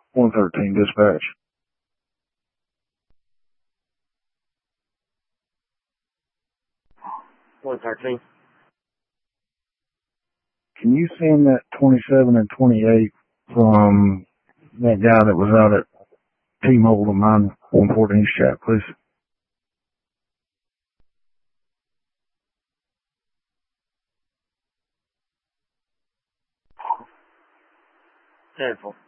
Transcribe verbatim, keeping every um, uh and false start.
one thirteen dispatch. one thirteen. Can you send that twenty-seven and twenty-eight from that guy that was out at T-Mobile to mine one fourteen chat, please? Careful.